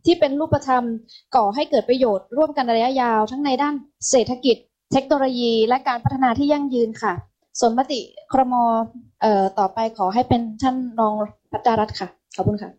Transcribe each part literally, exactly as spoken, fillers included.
ที่เป็นรูปธรรมก่อให้เกิดประโยชน์ร่วมกันระยะยาวทั้งในด้านเศรษฐกิจเทคโนโลยีและการพัฒนาที่ยั่งยืนค่ะส่วนมติครม.เอ่อต่อไปขอให้เป็นท่านรองภัทรรัตน์ค่ะขอบคุณค่ะ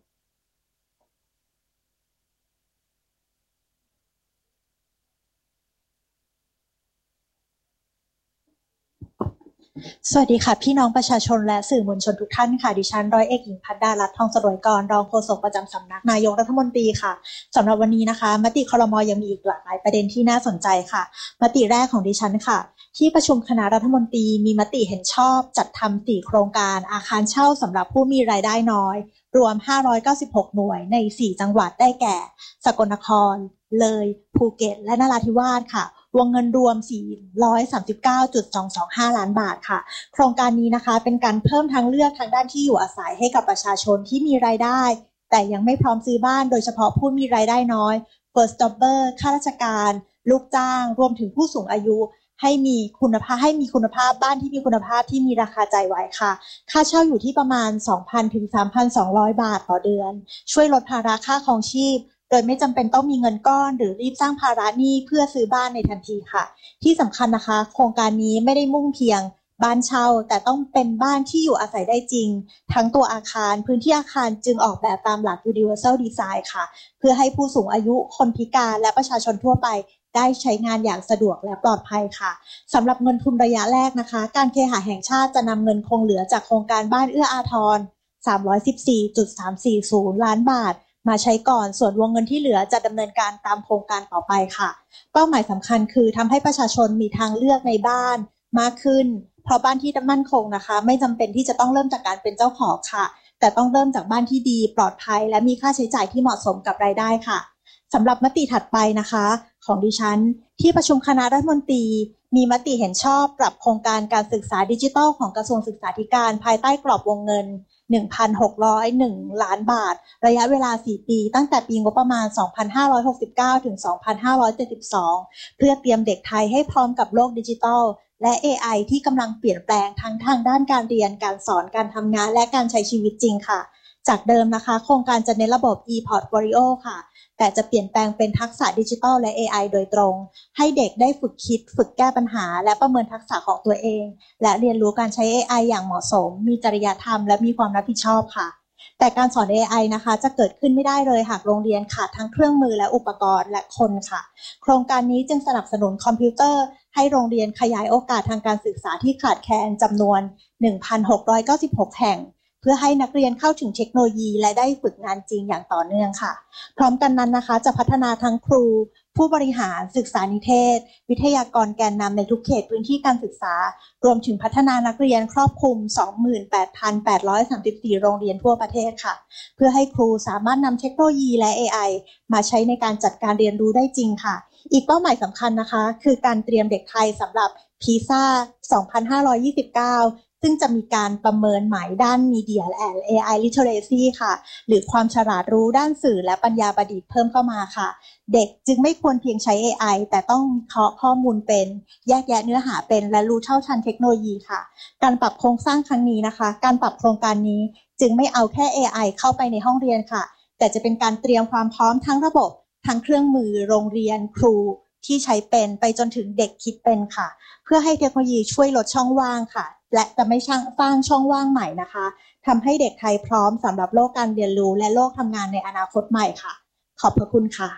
สวัสดีค่ะพี่น้องประชาชนและสื่อมวลชนทุกท่านค่ะดิฉันร้อยเอกหญิงภัทรรัตน์ทองสรวยกรรองโฆษกประจำสำนักนายกรัฐมนตรีค่ะสำหรับวันนี้นะคะมติครม.ยังมีอีกหลากหลายประเด็นที่น่าสนใจค่ะมติแรกของดิฉันค่ะที่ประชุมคณะรัฐมนตรีมีมติเห็นชอบจัดทำสี่โครงการอาคารเช่าสำหรับผู้มีรายได้น้อยรวมห้าร้อยเก้าสิบหกหน่วยในสี่จังหวัดได้แก่สกลนครเลยภูเก็ตและนราธิวาสค่ะวงเงินรวม สี่ร้อยสามสิบเก้าจุดสองสองห้า ล้านบาทค่ะโครงการนี้นะคะเป็นการเพิ่มทางเลือกทางด้านที่อยู่อาศัยให้กับประชาชนที่มีรายได้แต่ยังไม่พร้อมซื้อบ้านโดยเฉพาะผู้มีรายได้น้อย First Jobber ข้าราชการลูกจ้างรวมถึงผู้สูงอายุให้มีคุณภาพให้มีคุณภาพบ้านที่มีคุณภาพที่มีราคาจ่ายไหวค่ะค่าเช่าอยู่ที่ประมาณ สองพัน ถึง สามพันสองร้อย บาทต่อเดือนช่วยลดภาระค่าครองชีพโดยไม่จำเป็นต้องมีเงินก้อนหรือรีบสร้างภาระหนี้เพื่อซื้อบ้านในทันทีค่ะที่สำคัญนะคะโครงการนี้ไม่ได้มุ่งเพียงบ้านเช่าแต่ต้องเป็นบ้านที่อยู่อาศัยได้จริงทั้งตัวอาคารพื้นที่อาคารจึงออกแบบตามหลัก Universal Design ค่ะเพื่อให้ผู้สูงอายุคนพิการและประชาชนทั่วไปได้ใช้งานอย่างสะดวกและปลอดภัยค่ะสำหรับเงินทุนระยะแรกนะคะการเคหะแห่งชาติจะนำเงินคงเหลือจากโครงการบ้านเอื้ออาทร สามร้อยสิบสี่จุดสามสี่ศูนย์ ล้านบาทมาใช้ก่อนส่วนวงเงินที่เหลือจะดำเนินการตามโครงการต่อไปค่ะเป้าหมายสำคัญคือทำให้ประชาชนมีทางเลือกในบ้านมากขึ้นเพราะบ้านที่มั่นคงนะคะไม่จำเป็นที่จะต้องเริ่มจากการเป็นเจ้าของค่ะแต่ต้องเริ่มจากบ้านที่ดีปลอดภัยและมีค่าใช้จ่ายที่เหมาะสมกับรายได้ค่ะสำหรับมติถัดไปนะคะของดิฉันที่ประชุมคณะรัฐมนตรีมีมติเห็นชอบปรับโครงการการศึกษาดิจิทัลของกระทรวงศึกษาธิการภายใต้กรอบวงเงิน หนึ่งพันหกร้อยเอ็ด ล้านบาทระยะเวลาสี่ปีตั้งแต่ปีงบประมาณ สองพันห้าร้อยหกสิบเก้า ถึง สองพันห้าร้อยเจ็ดสิบสอง เพื่อเตรียมเด็กไทยให้พร้อมกับโลกดิจิทัลและ เอ ไอ ที่กำลังเปลี่ยนแปลงทั้งทางด้านการเรียนการสอนการทำงานและการใช้ชีวิตจริงค่ะจากเดิมนะคะโครงการจะเน้นระบบ e-portfolio ค่ะแต่จะเปลี่ยนแปลงเป็นทักษะดิจิทัลและ เอ ไอ โดยตรงให้เด็กได้ฝึกคิดฝึกแก้ปัญหาและประเมินทักษะของตัวเองและเรียนรู้การใช้ เอ ไอ อย่างเหมาะสมมีจริยธรรมและมีความรับผิดชอบค่ะแต่การสอน เอ ไอ นะคะจะเกิดขึ้นไม่ได้เลยหากโรงเรียนขาดทั้งเครื่องมือและอุปกรณ์และคนค่ะโครงการนี้จึงสนับสนุนคอมพิวเตอร์ให้โรงเรียนขยายโอกาสทางการศึกษาที่ขาดแคลนจำนวน หนึ่งพันหกร้อยเก้าสิบหก แห่งเพื่อให้นักเรียนเข้าถึงเทคโนโลยีและได้ฝึกงานจริงอย่างต่อเนื่องค่ะพร้อมกันนั้นนะคะจะพัฒนาทั้งครูผู้บริหารศึกษานิเทศวิทยากรแกนนำในทุกเขตพื้นที่การศึกษารวมถึงพัฒนานักเรียนครอบคลุม สองหมื่นแปดพันแปดร้อยสามสิบสี่ โรงเรียนทั่วประเทศค่ะเพื่อให้ครูสามารถนำเทคโนโลยีและ เอ ไอ มาใช้ในการจัดการเรียนรู้ได้จริงค่ะอีกเป้าหมายสำคัญนะคะคือการเตรียมเด็กไทยสำหรับ พี เอ เอ สองพันห้าร้อยยี่สิบเก้าซึ่งจะมีการประเมินหมายด้าน Media and เอ ไอ Literacy ค่ะหรือความฉลาดรู้ด้านสื่อและปัญญาประดิษฐ์เพิ่มเข้ามาค่ะเด็กจึงไม่ควรเพียงใช้ เอ ไอ แต่ต้องวิเคราะห์ข้อมูลเป็นแยกแยะเนื้อหาเป็นและรู้เท่าทันเทคโนโลยีค่ะการปรับโครงสร้างครั้งนี้นะคะการปรับโครงการนี้จึงไม่เอาแค่ เอ ไอ เข้าไปในห้องเรียนค่ะแต่จะเป็นการเตรียมความพร้อมทั้งระบบทั้งเครื่องมือโรงเรียนครูที่ใช้เป็นไปจนถึงเด็กคิดเป็นค่ะเพื่อให้เทคโนโลยีช่วยลดช่องว่างค่ะและจะไม่สร้างช่องว่างใหม่นะคะทำให้เด็กไทยพร้อมสำหรับโลกการเรียนรู้และโลกทำงานในอนาคตใหม่ค่ะขอบพระคุณค่ะ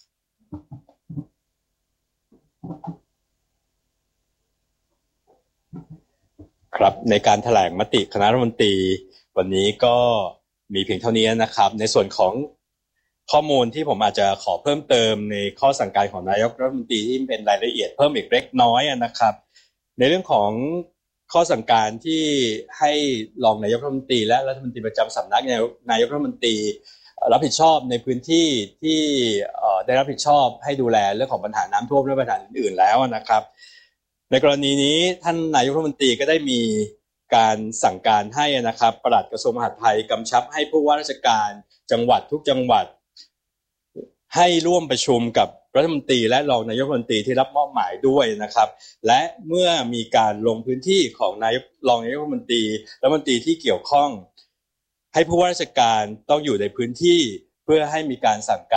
ครับในการแถลงมติคณะรัฐมนตรีวันนี้ก็มีเพียงเท่านี้นะครับในส่วนของข้อมูลที่ผมอาจจะขอเพิ่มเติมในข้อสั่งการของนายกรัฐมนตรีที่เป็นรายละเอียดเพิ่มอีกเล็กน้อยนะครับในเรื่องของข้อสั่งการที่ให้รองนายกรัฐมนตรีและรัฐมนตรีประจำสำนักนายกรัฐมนตรีรับผิดชอบในพื้นที่ที่ได้รับผิดชอบให้ดูแลเรื่องของปัญหาน้ำท่วมและปัญหาอื่นๆแล้วนะครับในกรณีนี้ท่านนายกรัฐมนตรีก็ได้มีการสั่งการให้นะครับปลัดกระทรวงมหาดไทยกำชับให้ผู้ว่าราชการจังหวัดทุกจังหวัดให้ร่วมประชุมกับรัฐมนตรีและรองนายกรัฐมนตรีที่รับมอบหมายด้วยนะครับและเมื่อมีการลงพื้นที่ของนายกรองนายกรัฐมนตรีรัฐมนตรีที่เกี่ยวข้องให้ผู้ว่าราชการต้องอยู่ในพื้นที่เพื่อให้มีการสั่งการ